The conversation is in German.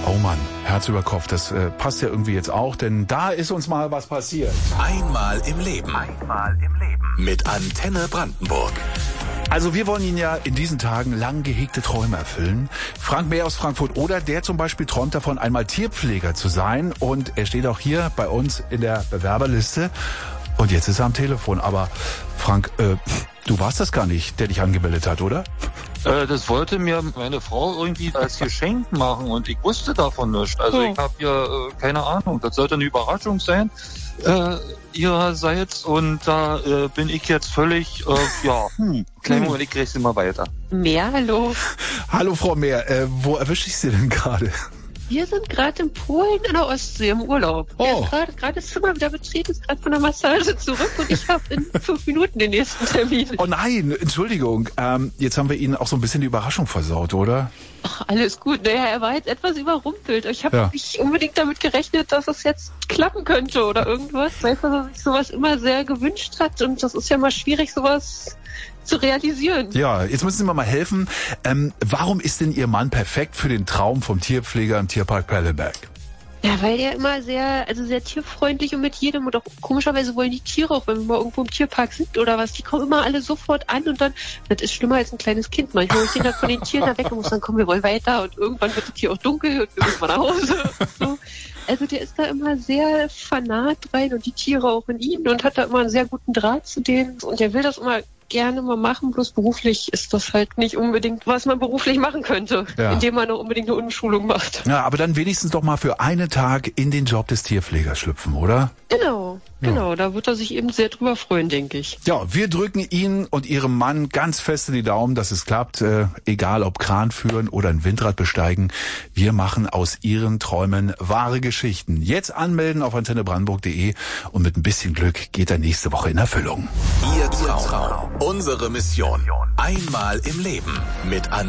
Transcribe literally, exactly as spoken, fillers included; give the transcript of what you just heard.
Oh Mann, Herz über Kopf, das äh, passt ja irgendwie jetzt auch, denn da ist uns mal was passiert. Einmal im Leben. Einmal im Leben. Mit Antenne Brandenburg. Also wir wollen Ihnen ja in diesen Tagen lang gehegte Träume erfüllen. Frank Mehr aus Frankfurt oder der zum Beispiel träumt davon, einmal Tierpfleger zu sein. Und er steht auch hier bei uns in der Bewerberliste. Und jetzt ist er am Telefon. Aber Frank, äh, du warst das gar nicht, der dich angemeldet hat, oder? Äh, das wollte mir meine Frau irgendwie als Geschenk machen und ich wusste davon nichts. Also Oh. ich habe ja äh, keine Ahnung. Das sollte eine Überraschung sein äh, ihrerseits und da äh, bin ich jetzt völlig, äh, ja, hm, kleinen Moment, ich kriege sie mal weiter. Mehr, hallo. Hallo Frau Mehr, äh, wo erwische ich Sie denn gerade? Wir sind gerade in Polen an der Ostsee im Urlaub. Oh. Er ist gerade gerade das Zimmer wieder betreten, ist gerade von der Massage zurück und ich habe in fünf Minuten den nächsten Termin. Oh nein, Entschuldigung, ähm, jetzt haben wir Ihnen auch so ein bisschen die Überraschung versaut, oder? Ach, alles gut. Naja, er war jetzt etwas überrumpelt. Ich habe Ja. nicht unbedingt damit gerechnet, dass es jetzt klappen könnte oder irgendwas, weil er sich sowas immer sehr gewünscht hat und das ist ja mal schwierig, sowas zu realisieren. Ja, jetzt müssen Sie mir mal helfen. Ähm, warum ist denn Ihr Mann perfekt für den Traum vom Tierpfleger im Tierpark Perleberg? Ja, weil er immer sehr, also sehr tierfreundlich und mit jedem und auch komischerweise wollen die Tiere, auch wenn wir mal irgendwo im Tierpark sind oder was, die kommen immer alle sofort an und dann, das ist schlimmer als ein kleines Kind. Manchmal hole ich den dann von den Tieren da weg und muss dann, komm, wir wollen weiter und irgendwann wird es hier auch dunkel und wir müssen mal nach Hause. Und so. Also der ist da immer sehr fanat rein und die Tiere auch in ihn und hat da immer einen sehr guten Draht zu denen und der will das immer gerne mal machen, bloß beruflich ist das halt nicht unbedingt, was man beruflich machen könnte, Ja. indem man noch unbedingt eine Umschulung macht. Ja, aber dann wenigstens doch mal für einen Tag in den Job des Tierpflegers schlüpfen, oder? Genau, Ja. genau, da wird er sich eben sehr drüber freuen, denke ich. Ja, wir drücken Ihnen und Ihrem Mann ganz fest in die Daumen, dass es klappt, äh, egal ob Kran führen oder ein Windrad besteigen. Wir machen aus Ihren Träumen wahre Geschichten. Jetzt anmelden auf antenne brandenburg punkt de und mit ein bisschen Glück geht er nächste Woche in Erfüllung. Ihr Traum. Unsere Mission. Einmal im Leben. Mit Antenne